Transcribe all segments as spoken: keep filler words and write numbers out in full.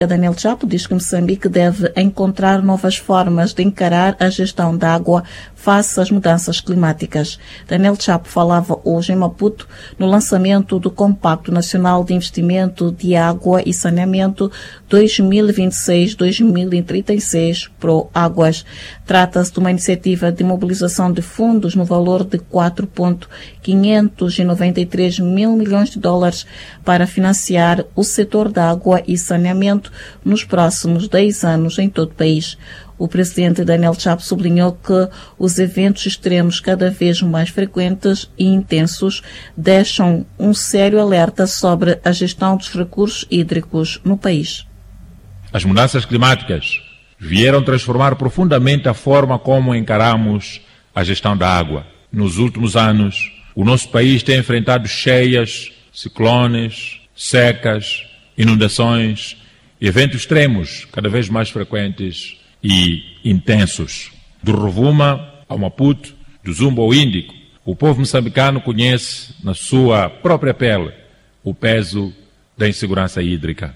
Daniel Chapo diz que Moçambique deve encontrar novas formas de encarar a gestão da água face às mudanças climáticas. Daniel Chapo falava hoje em Maputo no lançamento do Compacto Nacional de Investimento de Água e Saneamento dois mil e vinte e seis a dois mil e trinta e seis Pro Águas. Trata-se de uma iniciativa de mobilização de fundos no valor de quatro vírgula quinhentos e noventa e três mil milhões de dólares para financiar o setor da água e saneamento nos próximos dez anos em todo o país. O presidente Daniel Chapo sublinhou que os eventos extremos cada vez mais frequentes e intensos deixam um sério alerta sobre a gestão dos recursos hídricos no país. As mudanças climáticas vieram transformar profundamente a forma como encaramos a gestão da água. Nos últimos anos, o nosso país tem enfrentado cheias, ciclones, secas, inundações e eventos extremos cada vez mais frequentes e intensos. Do Rovuma ao Maputo, do Zumba ao Índico, o povo moçambicano conhece na sua própria pele o peso da insegurança hídrica.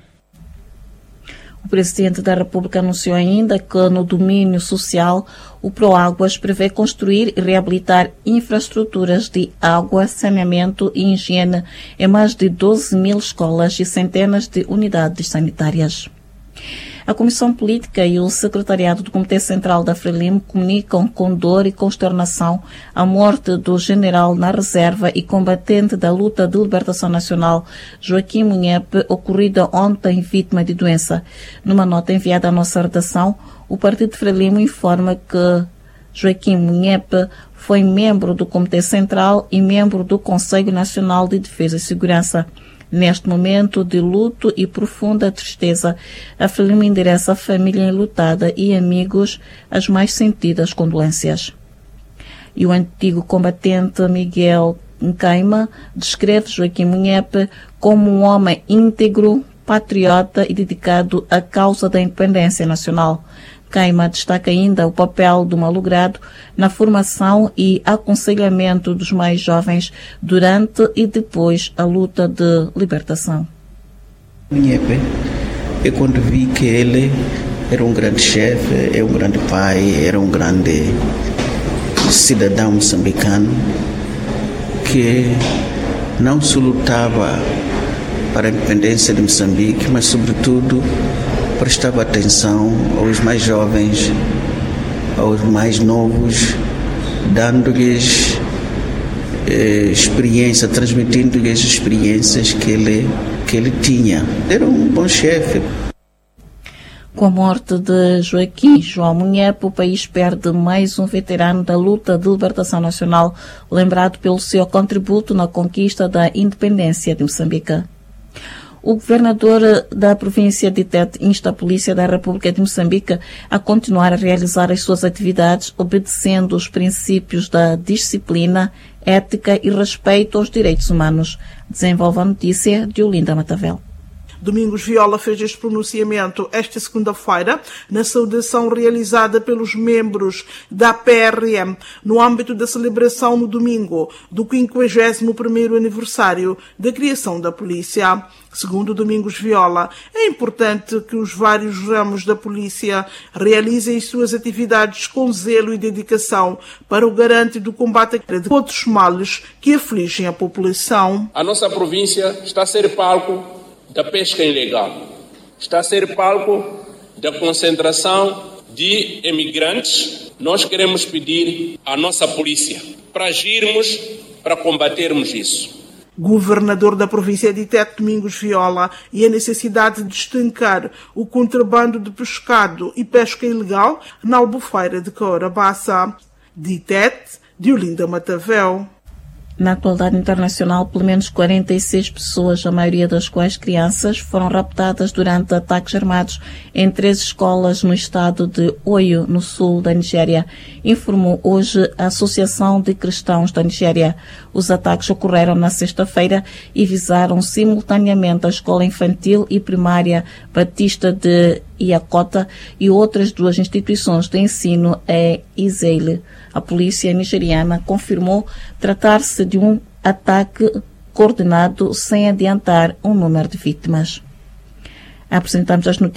O presidente da República anunciou ainda que no domínio social o Proáguas prevê construir e reabilitar infraestruturas de água, saneamento e higiene em mais de doze mil escolas e centenas de unidades sanitárias. A Comissão Política e o Secretariado do Comitê Central da Frelimo comunicam com dor e consternação a morte do general na reserva e combatente da luta de libertação nacional, Joaquim Munhepe, ocorrida ontem vítima de doença. Numa nota enviada à nossa redação, o Partido Frelimo informa que Joaquim Munhepe foi membro do Comitê Central e membro do Conselho Nacional de Defesa e Segurança. Neste momento de luto e profunda tristeza, a Frelimo endereça à família enlutada e amigos as mais sentidas condolências. E o antigo combatente Miguel Nkaima descreve Joaquim Munhepe como um homem íntegro, patriota e dedicado à causa da independência nacional. Nkaima destaca ainda o papel do malogrado na formação e aconselhamento dos mais jovens durante e depois a luta de libertação. Munhepe, eu quando vi que ele era um grande chefe, era um grande pai, era um grande cidadão moçambicano que não só lutava para a independência de Moçambique, mas sobretudo prestava atenção aos mais jovens, aos mais novos, dando-lhes eh, experiência, transmitindo-lhes experiências que ele, que ele tinha. Era um bom chefe. Com a morte de Joaquim João Munhepe, o país perde mais um veterano da luta de libertação nacional, lembrado pelo seu contributo na conquista da independência de Moçambique. O governador da província de Tete insta a Polícia da República de Moçambique a continuar a realizar as suas atividades obedecendo os princípios da disciplina, ética e respeito aos direitos humanos. Desenvolve a notícia de Olinda Matavel. Domingos Viola fez este pronunciamento esta segunda-feira na saudação realizada pelos membros da P R M no âmbito da celebração no domingo do quinquagésimo primeiro aniversário da criação da polícia. Segundo Domingos Viola, é importante que os vários ramos da polícia realizem as suas atividades com zelo e dedicação para o garante do combate a outros males que afligem a população. A nossa província está a ser palco da pesca ilegal, está a ser palco da concentração de emigrantes. Nós queremos pedir à nossa polícia para agirmos, para combatermos isso. Governador da província de Tete, Domingos Viola, e a necessidade de estancar o contrabando de pescado e pesca ilegal na Albufeira de Courabaça. De Tete, de Olinda Matavel. Na atualidade internacional, pelo menos quarenta e seis pessoas, a maioria das quais crianças, foram raptadas durante ataques armados em três escolas no estado de Oyo, no sul da Nigéria, informou hoje a Associação de Cristãos da Nigéria. Os ataques ocorreram na sexta-feira e visaram simultaneamente a escola infantil e primária Batista de Iacota e outras duas instituições de ensino em Izeile. A polícia nigeriana confirmou tratar-se de um ataque coordenado sem adiantar um número de vítimas. Apresentamos as notícias.